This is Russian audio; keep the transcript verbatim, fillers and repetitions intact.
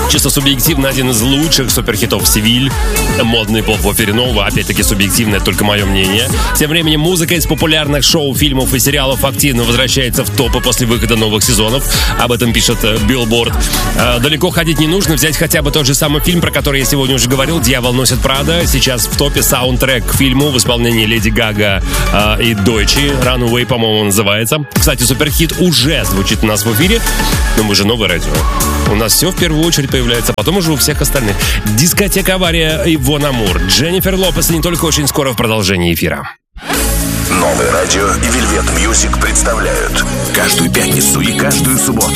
Чисто субъективно один из лучших суперхитов «Севиль». Модный поп в опере нового, опять-таки субъективно, это только мое мнение. Тем временем музыка из популярных шоу, фильмов и сериалов активно возвращается в топы после выхода новых сезонов. Об этом пишет Billboard. Далеко ходить не нужно, взять хотя бы тот же самый фильм, про который я сегодня уже говорил, «Дьявол носит Прада». Сейчас в топе саундтрек к фильму в исполнении Леди Гага э, и Дойчи. «Runaway», по-моему, называется. Кстати, суперхит уже звучит у нас в эфире, но мы же новое радио. У нас все в первую очередь появляется, потом уже у всех остальных. Дискотека «Авария» и «Вон Амур». Дженнифер Лопес не только очень скоро в продолжении эфира. Новое радио и Velvet Music представляют каждую пятницу и каждую субботу